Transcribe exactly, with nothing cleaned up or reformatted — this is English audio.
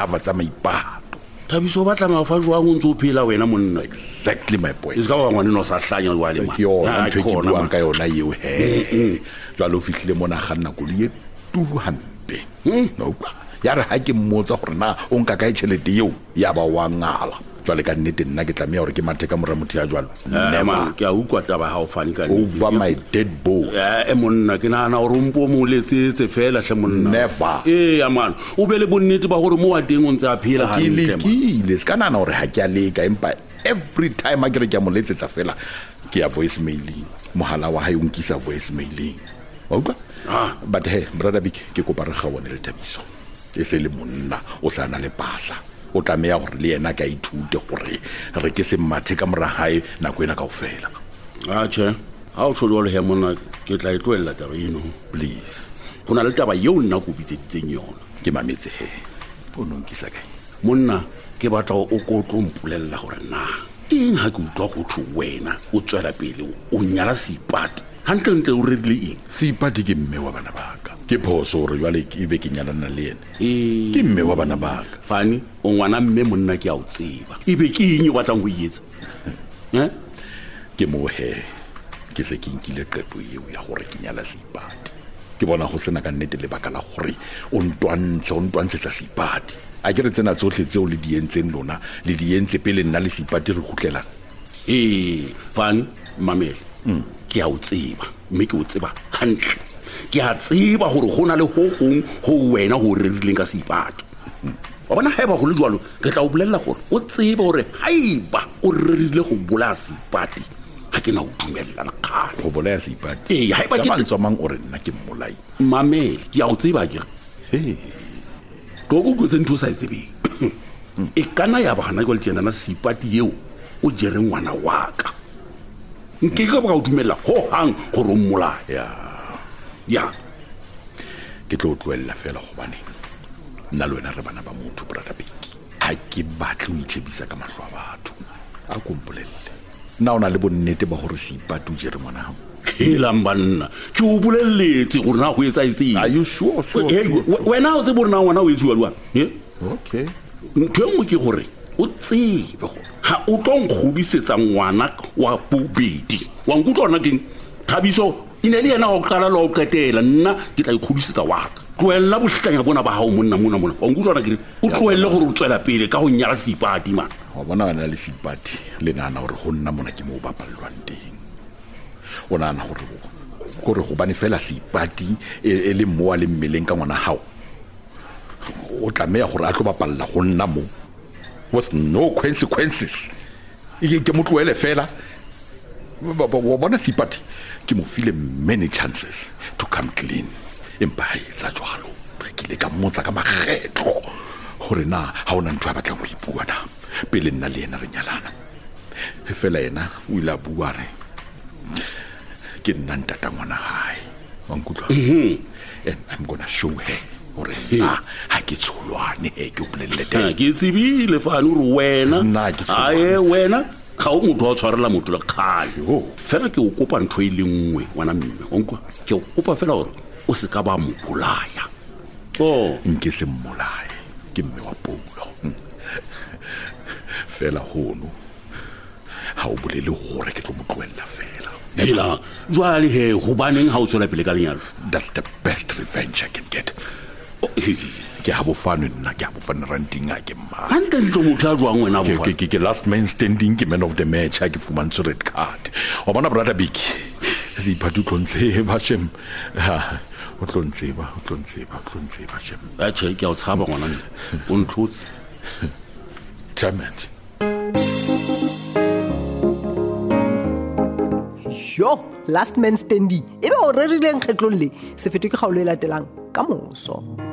di-cover tsa maipato. Thabiso ba tla mafa jwang o ntse o phela wena monna? Exactly my point. Is ka wa ngwana no sa hlanya wa le ma. Ke yona ntho e ke buang ka yona eo he. Jwale o fihlile mona ganna ko le turu hampe. No ba. Ya re ha ke mmotsa gore na o nka kae tšhelete eo ya ba wa ngala. Jwale ka nnete nna ke tlamea gore ke mathe ka mora motho ya jwalo. Never. Ke a utlwa taba ha o fane ka over my dead body. Eh monna ke nana o rompo mo letsetse fela hle monna. Never. Eh ya man o be le bonnete ba gore mo wa teng o ntse a phela ha ntle. Ke le ska nana gore ha ke a leka empa every time a ke re ke mo letsetsa fela ke ya voice mailing. Mohala wa hae o nkisa voice mailing. Oka? Ah, but hey brother Big ke kopa re gawone le Thabiso. E se le monna o sa na le pasa. O tlamea gore le yena ka ithute gore re ke se mathe ka mora hae nako ena kaofela. Ah che ha o tsholo le he monna ke tla itloella taba eno please. Gona le taba yeo nna go bitseditseng yona. Ke mametse he o nonkisa kae monna ke batla o go tlompolella gore na eng ha ke utlwa go thu wena o tswela pele o nyala Seipati hantle ntle o redile eng. Seipati ke mme wa bana ba ka ke phoso re jwale ke be ke nyalana le ena ke mme wa bana ba ka fani o ngwana mme monna ke a o tseba e be ke eng o batlang go etsa eh ke mo he ke se ke nkile qeto eo ya gore ke nyala Seipati ke bona go sena ka nnete le baka la gore o ntwantshe o ntwantshetsa Seipati a ke re tsena tsotlhe tseo le di entseng lona le di entse pele nna le Seipati re gutlela eh fani mamele ke a o tseba mme ke o tseba hantle ke a tseba gore gona le go gong go wena go rerileng ka Seipati wa bona haeba go le jwalo ke tla o bolella gore o tseba gore haiba o rerile go bola Seipati ha ke na o dumella le kgale go bola Seipati eh haiba ke tswa mang o re nna ke mmolai mamele ke a o tseba ke he go go go sentho sa tsebe e kana ya ba gana go le tsena na Seipati eo o jere ngwana wa ka nke ka ba o dumella ho hang gore o mmolai ya ya ke tlo tloella fela go bane nna le wena re bana ba motho brother Big ha ke batle o itlhebisa ka mahlo a batho a kompolelle nna ona le bonnete ba gore Seipati o jere ngwana hao hela mbanna ke o bolelletse gore na go etsa itseng. Are you sure sure wena o tse borna ngwana o etsiwa lwa eh okay ntwe mo ke gore o tsebe go ha o tlo nghudisetsa ngwana wa bobedi wa nkutlwa nna keng Thabiso ine le yena go qala lo qetela nna ke tla ikhudisetsa wa ka tloella bohlanya bona ba hao monna monna monna wa nkutlwa nna ke o tloelle gore o tswela pele ka go nyala Seipati man wa bona wena le Seipati le nana gore go nna mona ke mo bapallwang teng o nana gore gore go bane fela Seipati e le mo a le mmeleng ka ngwana hao o tlamea gore a tlo bapalla go nna mo with no consequences e ke mo tloele fela wa bona Seipati ke mo file many chances to come clean empa ha etsa jwalo ke le ka mmotsa ka magetlo gore na ha ona ntwe a batlang go ipua na pele nna le ena re nyalana e fela ena o ile a bua re ke nna ntata ngwana hae wa nkutlwa and I'm gonna show her gore na ha ke tsholwane he ke o bolelle teng ke tsebile fa no re wena nna ke tsholwane aye wena ga o motho wa tshwarela motho le kgale ho fela ke o kopa ntho e le nngwe ngwana mme o nkwa ke o kopa fela gore o se ka ba mo bolaya oh nke se mmolaye ke mme wa Paulo fela hono ha o bolele gore ke tlo mo tloella fela hela jwale he go baneng ha o tswela pele ka lenyalo. That's the best revenge I can get ke ha bofano nna ke ha bofano ranting a ke mma ante ntlo motho a jwang wena bofano ke ke last man standing ke man of the match ha ke fumantse red card wa bona brother Big Seipati tlontse ba shem ha o tlontse ba o tlontse ba o tlontse ba shem a che ke a o tshaba ngwana o ntlotse Chairman yo last man standing ebe o rerileng kgetlong le se fetoke ga o le latelang ka moso.